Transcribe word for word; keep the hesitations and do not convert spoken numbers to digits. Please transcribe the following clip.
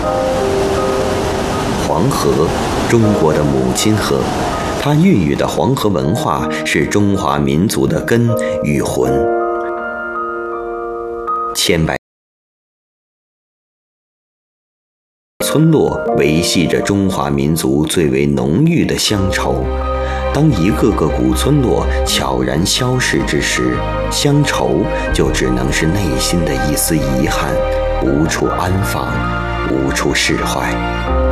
黄河，中国的母亲河，它孕育的黄河文化是中华民族的根与魂。千百村落维系着中华民族最为浓郁的乡愁。当一个个古村落悄然消逝之时，乡愁就只能是内心的一丝遗憾，无处安放，无处释怀。